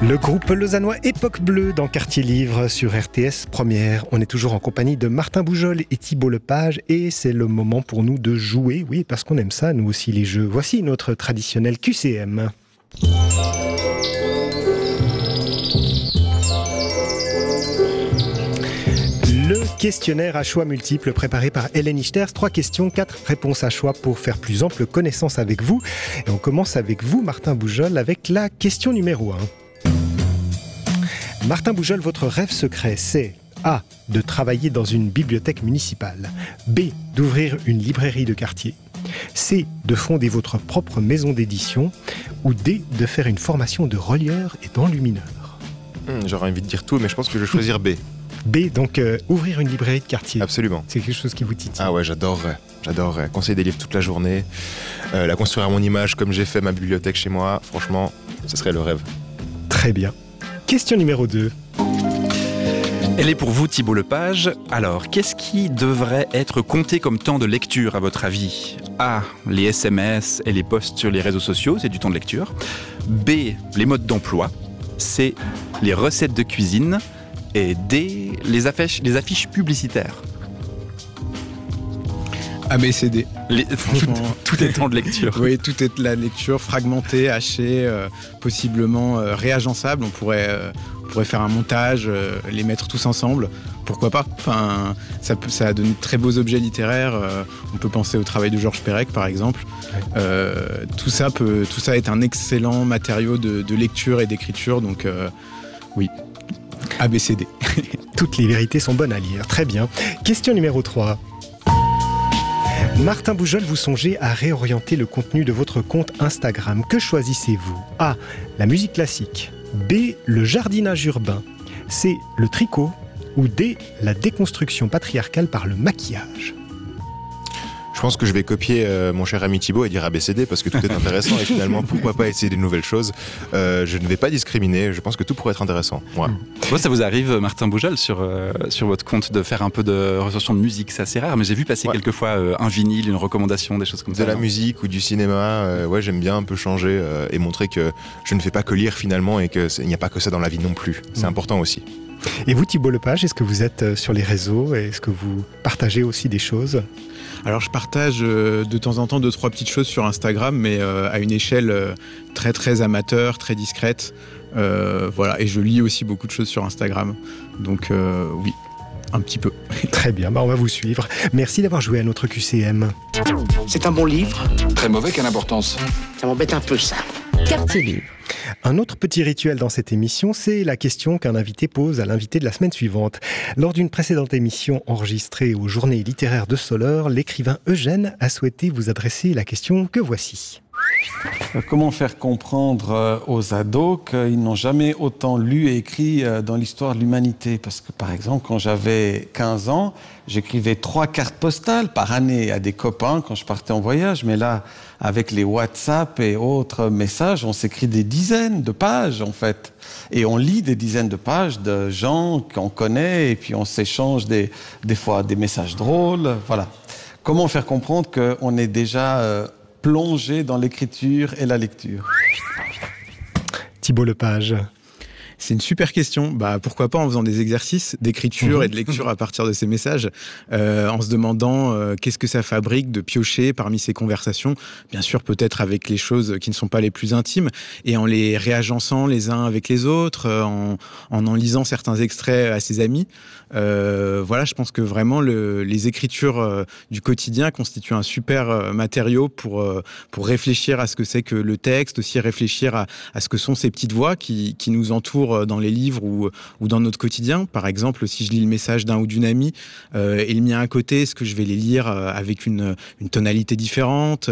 Le groupe lausannois Époque Bleue dans Quartier Livre sur RTS Première. On est toujours en compagnie de Martin Boujol et Thibault Lepage et c'est le moment pour nous de jouer. Oui, parce qu'on aime ça, nous aussi les jeux. Voici notre traditionnel QCM. Le questionnaire à choix multiples préparé par Hélène Ichters. 3 questions, 4 réponses à choix pour faire plus ample connaissance avec vous. Et on commence avec vous, Martin Boujol, avec la question numéro 1. Martin Boujol, votre rêve secret, c'est A. De travailler dans une bibliothèque municipale. B. D'ouvrir une librairie de quartier. C. De fonder votre propre maison d'édition. Ou D. De faire une formation de relieur et d'enlumineur. J'aurais envie de dire tout, mais je pense que je vais choisir B. B, donc ouvrir une librairie de quartier. Absolument. C'est quelque chose qui vous titille. Ah ouais, j'adorerais. Conseiller des livres toute la journée, la construire à mon image comme j'ai fait ma bibliothèque chez moi. Franchement, ce serait le rêve. Très bien. Question numéro 2. Elle est pour vous, Thibault Lepage. Alors, qu'est-ce qui devrait être compté comme temps de lecture, à votre avis ? A. Les SMS et les posts sur les réseaux sociaux, c'est du temps de lecture. B. Les modes d'emploi. C. Les recettes de cuisine. Et D. Les affiches publicitaires. ABCD. Tout est temps de lecture. Oui, tout est de la lecture fragmentée, hachée, possiblement réagençable. On pourrait faire un montage, les mettre tous ensemble. Pourquoi pas ? Enfin, ça a donné de très beaux objets littéraires. On peut penser au travail de Georges Perec, par exemple. Tout ça est un excellent matériau de lecture et d'écriture. Donc, oui, ABCD. Toutes les vérités sont bonnes à lire. Très bien. Question numéro 3. Martin Boujol, vous songez à réorienter le contenu de votre compte Instagram. Que choisissez-vous ? A. La musique classique. B. Le jardinage urbain. C. Le tricot. Ou D. La déconstruction patriarcale par le maquillage. Je pense que je vais copier mon cher ami Thibault et dire ABCD parce que tout est intéressant et finalement pourquoi pas essayer des nouvelles choses. Je ne vais pas discriminer, je pense que tout pourrait être intéressant. Ouais. Moi, ça vous arrive, Martin Boujol, sur votre compte de faire un peu de recension de musique, c'est assez rare, mais j'ai vu passer quelquefois un vinyle, une recommandation, des choses comme ça. De la musique ou du cinéma, ouais, j'aime bien un peu changer et montrer que je ne fais pas que lire finalement et qu'il n'y a pas que ça dans la vie non plus. C'est important aussi. Et vous, Thibault Lepage, est-ce que vous êtes sur les réseaux ? Est-ce que vous partagez aussi des choses ? Alors je partage de temps en temps 2-3 petites choses sur Instagram, mais à une échelle très très amateur, très discrète. Voilà, et je lis aussi beaucoup de choses sur Instagram. Donc oui, un petit peu. Très bien, on va vous suivre. Merci d'avoir joué à notre QCM. C'est un bon livre. Très mauvais, quelle importance ? Ça m'embête un peu, ça. Quartier Livre. Un autre petit rituel dans cette émission, c'est la question qu'un invité pose à l'invité de la semaine suivante. Lors d'une précédente émission enregistrée aux Journées littéraires de Soleure, l'écrivain Eugène a souhaité vous adresser la question que voici. Comment faire comprendre aux ados qu'ils n'ont jamais autant lu et écrit dans l'histoire de l'humanité ? Parce que, par exemple, quand j'avais 15 ans, j'écrivais 3 cartes postales par année à des copains quand je partais en voyage. Mais là, avec les WhatsApp et autres messages, on s'écrit des dizaines de pages, en fait. Et on lit des dizaines de pages de gens qu'on connaît et puis on s'échange des fois des messages drôles. Voilà. Comment faire comprendre qu'on est déjà... plongé dans l'écriture et la lecture. Thibault Lepage. C'est une super question. Pourquoi pas en faisant des exercices d'écriture et de lecture à partir de ces messages, en se demandant qu'est-ce que ça fabrique de piocher parmi ces conversations, bien sûr peut-être avec les choses qui ne sont pas les plus intimes, et en les réagençant les uns avec les autres, en lisant certains extraits à ses amis. Voilà, je pense que vraiment les écritures du quotidien constituent un super matériau pour réfléchir à ce que c'est que le texte, aussi réfléchir à ce que sont ces petites voix qui nous entourent dans les livres ou dans notre quotidien. Par exemple, si je lis le message d'un ou d'une amie et le mien à côté, est-ce que je vais les lire avec une tonalité différente,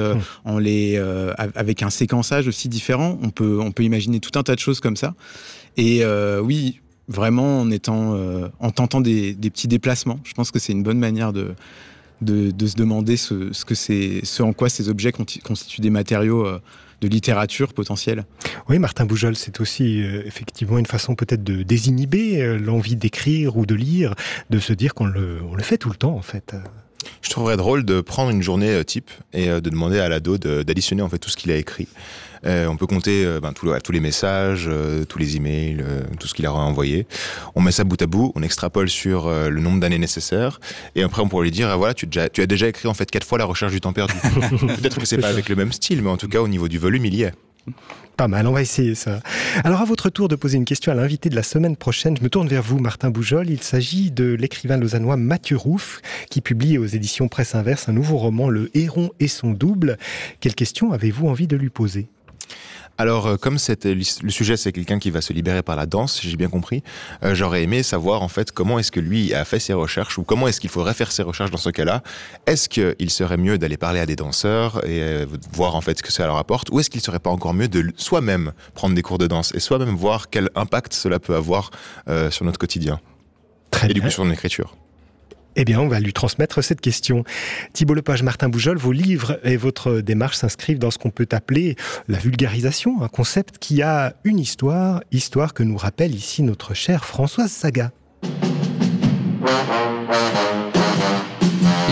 avec un séquençage aussi différent ? On peut imaginer tout un tas de choses comme ça. Et oui, vraiment en tentant des petits déplacements. Je pense que c'est une bonne manière de se demander ce en quoi ces objets constituent des matériaux de littérature potentielle. Oui, Martin Boujol, c'est aussi effectivement une façon peut-être de désinhiber l'envie d'écrire ou de lire, de se dire qu'on le fait tout le temps en fait. Je trouverais drôle de prendre une journée type et de demander à l'ado d'additionner en fait tout ce qu'il a écrit. On peut compter tous les messages, tous les emails, tout ce qu'il a envoyé. On met ça bout à bout, on extrapole sur le nombre d'années nécessaires, et après on pourrait lui dire voilà, tu as déjà écrit en fait 4 fois La Recherche du temps perdu. Peut-être que c'est pas avec le même style, mais en tout cas au niveau du volume, il y est. Pas mal, on va essayer ça. Alors à votre tour de poser une question à l'invité de la semaine prochaine, je me tourne vers vous, Martin Boujol. Il s'agit de l'écrivain lausannois Mathieu Rouff, qui publie aux éditions Presse Inverse un nouveau roman, Le Héron et son double. Quelle question avez-vous envie de lui poser ? Alors, comme le sujet, c'est quelqu'un qui va se libérer par la danse, si j'ai bien compris, j'aurais aimé savoir, en fait, comment est-ce que lui a fait ses recherches, ou comment est-ce qu'il faudrait faire ses recherches dans ce cas-là. Est-ce qu'il serait mieux d'aller parler à des danseurs et voir, en fait, ce que ça leur apporte, ou est-ce qu'il serait pas encore mieux de soi-même prendre des cours de danse et soi-même voir quel impact cela peut avoir sur notre quotidien et du coup sur notre écriture. Eh bien, on va lui transmettre cette question. Thibault Lepage, Martin Boujol, vos livres et votre démarche s'inscrivent dans ce qu'on peut appeler la vulgarisation, un concept qui a une histoire que nous rappelle ici notre chère Françoise Saga.